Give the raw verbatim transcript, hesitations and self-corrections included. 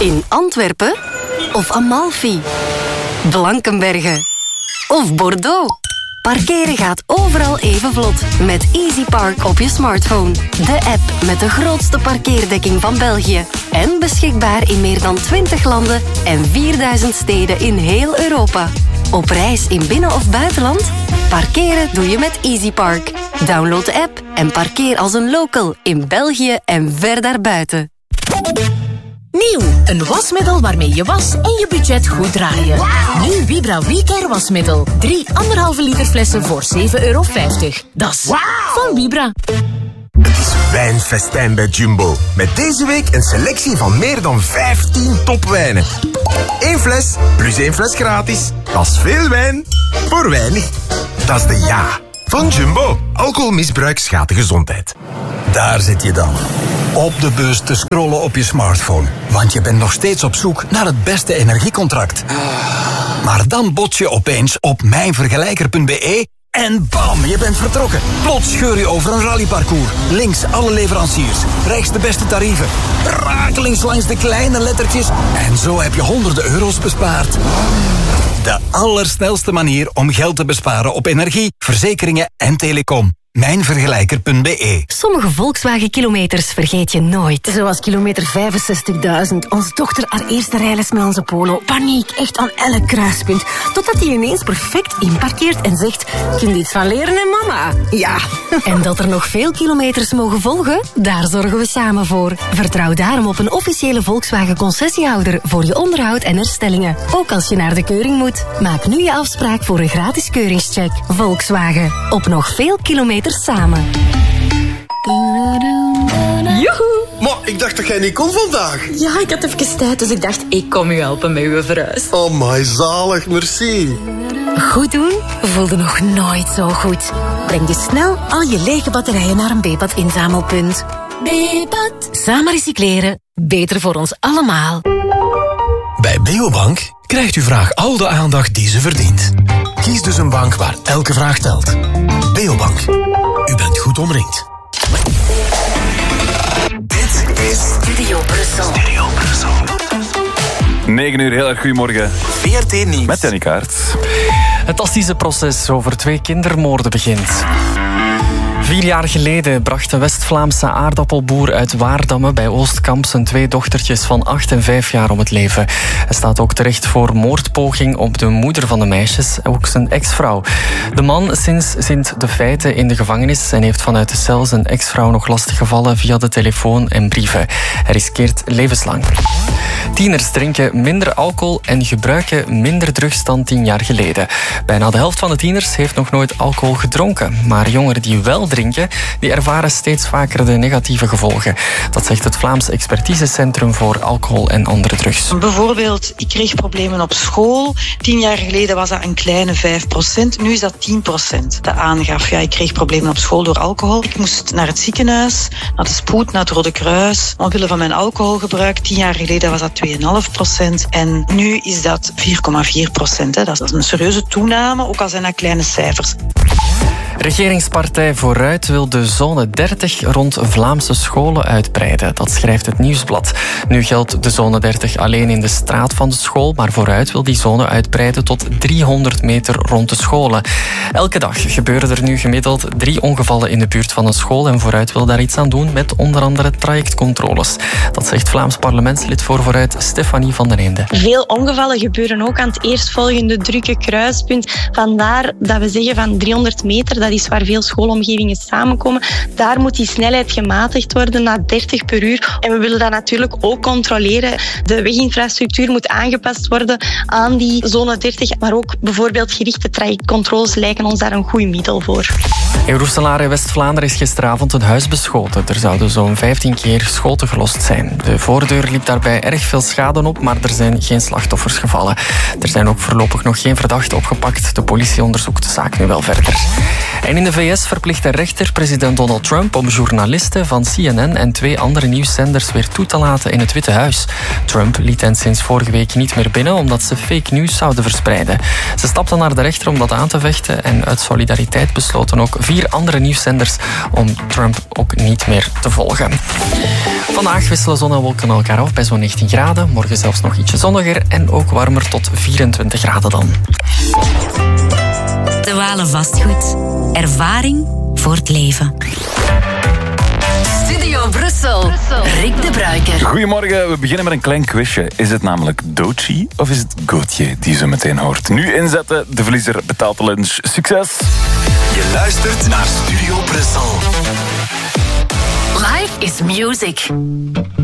In Antwerpen of Amalfi? Blankenberge of Bordeaux? Parkeren gaat overal even vlot met EasyPark op je smartphone. De app met de grootste parkeerdekking van België. En beschikbaar in meer dan twintig landen en vierduizend steden in heel Europa. Op reis in binnen- of buitenland? Parkeren doe je met EasyPark. Download de app en parkeer als een local in België en ver daarbuiten. Nieuw, een wasmiddel waarmee je was en je budget goed draaien. Wow. Nu Vibra WeCare wasmiddel. Drie anderhalve liter flessen voor zeven euro vijftig. Dat is wow. Van Vibra. Het is wijnfestijn bij Jumbo. Met deze week een selectie van meer dan vijftien topwijnen. Eén fles plus één fles gratis. Dat is veel wijn voor weinig. Dat is de ja van Jumbo. Alcoholmisbruik schaadt de gezondheid. Daar zit je dan. Op de bus te scrollen op je smartphone. Want je bent nog steeds op zoek naar het beste energiecontract. Maar dan bots je opeens op mijnvergelijker punt b e en bam, je bent vertrokken. Plots scheur je over een rallyparcours. Links alle leveranciers. Rechts de beste tarieven. Rakelings langs de kleine lettertjes. En zo heb je honderden euro's bespaard. De allersnelste manier om geld te besparen op energie, verzekeringen en telecom. mijnvergelijker punt b e. Sommige Volkswagen-kilometers vergeet je nooit. Zoals kilometer vijfenzestigduizend. Onze dochter haar eerste rijles met onze Polo. Paniek, echt aan elk kruispunt. Totdat hij ineens perfect inparkeert en zegt... Kun je iets van leren, hè, mama? Ja. En dat er nog veel kilometers mogen volgen? Daar zorgen we samen voor. Vertrouw daarom op een officiële Volkswagen-concessiehouder voor je onderhoud en herstellingen. Ook als je naar de keuring moet. Maak nu je afspraak voor een gratis keuringscheck. Volkswagen. Op nog veel kilometers samen. Joehoe! Maar ik dacht dat jij niet kon vandaag. Ja, ik had even tijd, dus ik dacht, ik kom u helpen met uw verhuis. Oh my, zalig, merci. Goed doen voelde nog nooit zo goed. Breng dus snel al je lege batterijen naar een B-pad inzamelpunt. B-pad. Samen recycleren. Beter voor ons allemaal. Bij Beobank krijgt uw vraag al de aandacht die ze verdient. Kies dus een bank waar elke vraag telt. Beobank. U bent goed omringd. Dit is Studio Brussel. Studio Brussel. negen uur, heel erg goedemorgen. V R T Nieuws. Met Jannie Kaart. Het Assize proces over twee kindermoorden begint. Vier jaar geleden bracht de West-Vlaamse aardappelboer uit Waardamme bij Oostkamp zijn twee dochtertjes van acht en vijf jaar om het leven. Hij staat ook terecht voor moordpoging op de moeder van de meisjes, ook zijn ex-vrouw. De man sinds zint de feiten in de gevangenis en heeft vanuit de cel zijn ex-vrouw nog lastiggevallen via de telefoon en brieven. Hij riskeert levenslang. Tieners drinken minder alcohol en gebruiken minder drugs dan tien jaar geleden. Bijna de helft van de tieners heeft nog nooit alcohol gedronken, maar jongeren die wel drinken, die ervaren steeds vaker de negatieve gevolgen. Dat zegt het Vlaams Expertisecentrum voor Alcohol en Andere Drugs. Bijvoorbeeld, ik kreeg problemen op school. Tien jaar geleden was dat een kleine vijf procent. Nu is dat tien procent. De aangaf, ja, ik kreeg problemen op school door alcohol. Ik moest naar het ziekenhuis, naar de spoed, naar het Rode Kruis. Omwille van mijn alcoholgebruik. Tien jaar geleden was dat twee komma vijf procent. En nu is dat vier komma vier procent. Dat is een serieuze toename, ook al zijn dat kleine cijfers. Regeringspartij Vooruit wil de zone dertig rond Vlaamse scholen uitbreiden. Dat schrijft het Nieuwsblad. Nu geldt de zone dertig alleen in de straat van de school, maar Vooruit wil die zone uitbreiden tot driehonderd meter rond de scholen. Elke dag gebeuren er nu gemiddeld drie ongevallen in de buurt van een school en Vooruit wil daar iets aan doen met onder andere trajectcontroles. Dat zegt Vlaams parlementslid voor Vooruit Stefanie van den Einde. Veel ongevallen gebeuren ook aan het eerstvolgende drukke kruispunt. Vandaar dat we zeggen van driehonderd meter, dat is waar veel schoolomgevingen samenkomen. Daar moet die snelheid gematigd worden naar dertig per uur. En we willen dat natuurlijk ook controleren. De weginfrastructuur moet aangepast worden aan die zone dertig. Maar ook bijvoorbeeld gerichte trajectcontroles lijken ons daar een goed middel voor. In Roeselaar in West-Vlaanderen is gisteravond een huis beschoten. Er zouden zo'n vijftien keer schoten gelost zijn. De voordeur liep daarbij erg veel schade op, maar er zijn geen slachtoffers gevallen. Er zijn ook voorlopig nog geen verdachten opgepakt. De politie onderzoekt de zaak nu wel verder. En in de V S verplicht de rechter president Donald Trump om journalisten van C N N en twee andere nieuwszenders weer toe te laten in het Witte Huis. Trump liet hen sinds vorige week niet meer binnen omdat ze fake news zouden verspreiden. Ze stapten naar de rechter om dat aan te vechten en uit solidariteit besloten ook vier andere nieuwszenders om Trump ook niet meer te volgen. Vandaag wisselen zon en wolken elkaar af bij zo'n negentien graden. Morgen zelfs nog ietsje zonniger en ook warmer tot vierentwintig graden dan. De Walen Vastgoed. Ervaring voor het leven. Studio Brussel. Rick de Bruiker. Goedemorgen, we beginnen met een klein quizje. Is het namelijk Doechii of is het Gauthier die zo meteen hoort? Nu inzetten, de verliezer betaalt de lunch. Succes! Je luistert naar Studio Brussel. Life is music.